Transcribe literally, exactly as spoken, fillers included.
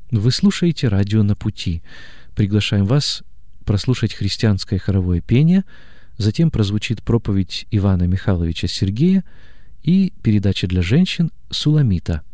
Вы слушаете радио «На пути». Приглашаем вас прослушать христианское хоровое пение, затем прозвучит проповедь Ивана Михайловича Сергея и передача для женщин «Суламита».